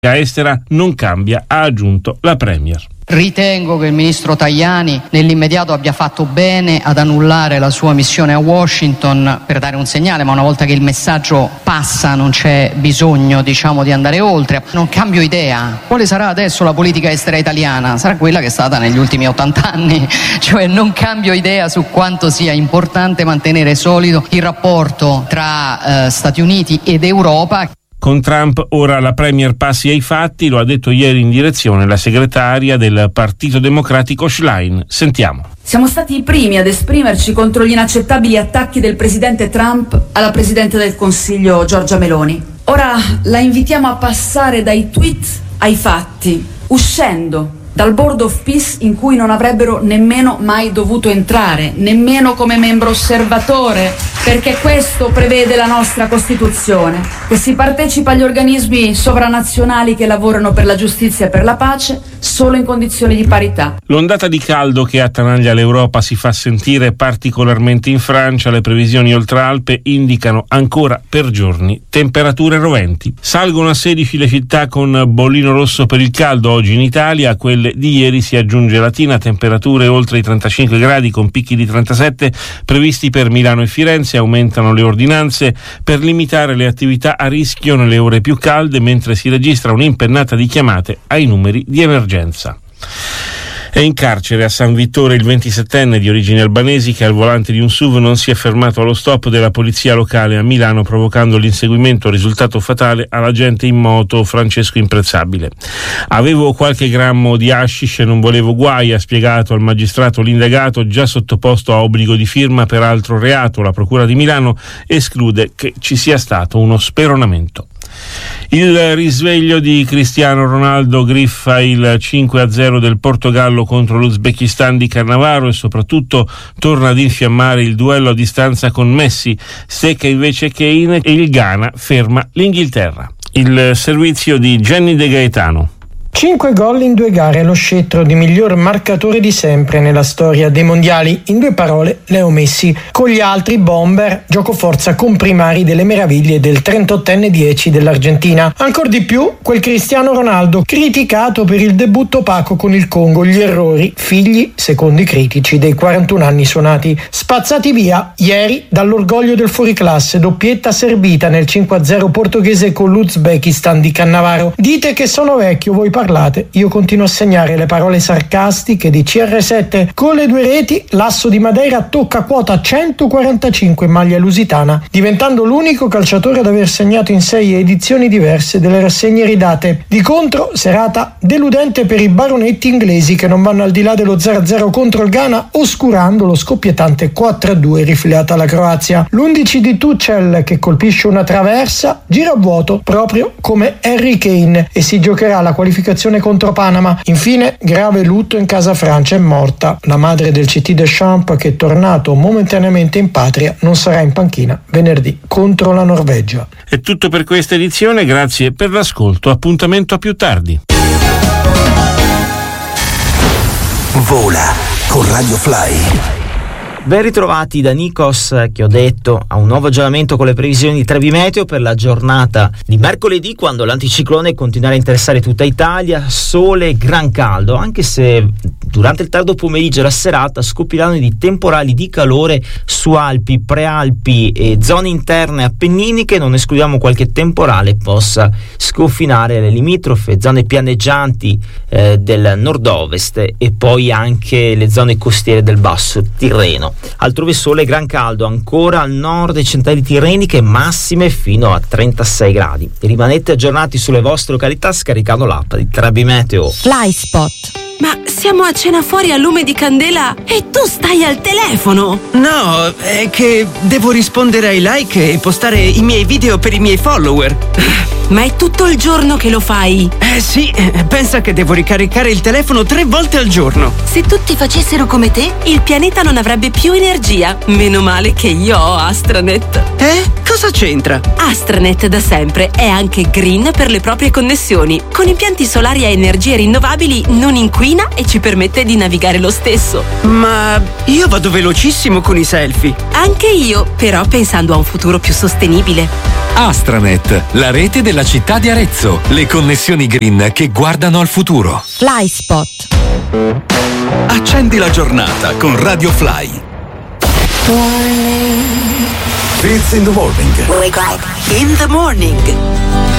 estera non cambia, ha aggiunto la Premier. Ritengo che il ministro Tajani nell'immediato abbia fatto bene ad annullare la sua missione a Washington per dare un segnale, ma una volta che il messaggio passa non c'è bisogno, di andare oltre. Non cambio idea. Quale sarà adesso la politica estera italiana? Sarà quella che è stata negli ultimi 80 anni, cioè non cambio idea su quanto sia importante mantenere solido il rapporto tra Stati Uniti ed Europa. Con Trump ora la Premier passi ai fatti, lo ha detto ieri in direzione la segretaria del Partito Democratico Schlein. Sentiamo. Siamo stati i primi ad esprimerci contro gli inaccettabili attacchi del presidente Trump alla Presidente del Consiglio Giorgia Meloni. Ora la invitiamo a passare dai tweet ai fatti, uscendo dal Board of Peace in cui non avrebbero nemmeno mai dovuto entrare, nemmeno come membro osservatore, perché questo prevede la nostra Costituzione, che si partecipa agli organismi sovranazionali che lavorano per la giustizia e per la pace solo in condizioni di parità. L'ondata di caldo che attanaglia l'Europa si fa sentire particolarmente in Francia. Le previsioni oltre Alpe indicano ancora per giorni temperature roventi. Salgono a 16 le città con bollino rosso per il caldo oggi in Italia. A quelle di ieri si aggiunge Latina, temperature oltre i 35 gradi con picchi di 37 previsti per Milano e Firenze. Aumentano le ordinanze per limitare le attività a rischio nelle ore più calde, mentre si registra un'impennata di chiamate ai numeri di emergenza. È in carcere a San Vittore il 27enne di origini albanesi che al volante di un SUV non si è fermato allo stop della polizia locale a Milano, provocando l'inseguimento risultato fatale all'agente in moto Francesco Imprezzabile. Avevo qualche grammo di hashish e non volevo guai, ha spiegato al magistrato l'indagato, già sottoposto a obbligo di firma per altro reato. La procura di Milano esclude che ci sia stato uno speronamento. Il risveglio di Cristiano Ronaldo griffa il 5-0 del Portogallo contro l'Uzbekistan di Cannavaro e soprattutto torna ad infiammare il duello a distanza con Messi, secca invece Kane e il Ghana ferma l'Inghilterra. Il servizio di Jenny De Gaetano. 5 gol in 2 gare, lo scettro di miglior marcatore di sempre nella storia dei mondiali. In 2 parole, Leo Messi. Con gli altri bomber, giocoforza comprimari delle meraviglie del 38enne 10 dell'Argentina. Ancor di più, quel Cristiano Ronaldo, criticato per il debutto opaco con il Congo, gli errori, figli, secondo i critici, dei 41 anni suonati. Spazzati via, ieri, dall'orgoglio del fuoriclasse, doppietta servita nel 5-0 portoghese con l'Uzbekistan di Cannavaro. Dite che sono vecchio, voi parlate, io continuo a segnare le parole sarcastiche di CR7. Con le 2 reti, l'asso di Madeira tocca quota 145 in maglia lusitana, diventando l'unico calciatore ad aver segnato in 6 edizioni diverse delle rassegne ridate. Di contro, serata deludente per i baronetti inglesi che non vanno al di là dello 0-0 contro il Ghana, oscurando lo scoppiettante 4-2 rifilata alla Croazia. L'11 di Tuchel, che colpisce una traversa, gira a vuoto proprio come Harry Kane e si giocherà la qualificazione contro Panama. Infine, grave lutto in casa Francia, è morta la madre del CT Deschamps che, tornato momentaneamente in patria, non sarà in panchina venerdì contro la Norvegia. È tutto per questa edizione, grazie per l'ascolto, appuntamento a più tardi. Vola con Radio Fly. Ben ritrovati da Nikos, che ho detto a un nuovo aggiornamento con le previsioni di Trevi Meteo per la giornata di mercoledì, quando l'anticiclone continuerà a interessare tutta Italia. Sole, gran caldo, anche se durante il tardo pomeriggio e la serata scoppieranno di temporali di calore su Alpi, Prealpi e zone interne appenniniche. Non escludiamo qualche temporale possa sconfinare le limitrofe zone pianeggianti del nord-ovest e poi anche le zone costiere del basso Tirreno. Altrove sole, gran caldo ancora al nord e centrali tirreniche, massime fino a 36 gradi. Rimanete aggiornati sulle vostre località scaricando l'app di Trevi Meteo. Flyspot. Ma siamo a cena fuori a lume di candela e tu stai al telefono! No, è che devo rispondere ai like e postare i miei video per i miei follower. Ma è tutto il giorno che lo fai? Sì, pensa che devo ricaricare il telefono 3 volte al giorno. Se tutti facessero come te, il pianeta non avrebbe più energia. Meno male che io ho Astranet. cosa c'entra? Astranet da sempre è anche green per le proprie connessioni. Con impianti solari a energie rinnovabili non inquina e ci permette di navigare lo stesso. Ma io vado velocissimo con i selfie. Anche io, però pensando a un futuro più sostenibile. Astranet, la rete della città di Arezzo. Le connessioni green che guardano al futuro. FlySpot. Accendi la giornata con Radio Fly. It's in the morning. Wake up in the morning.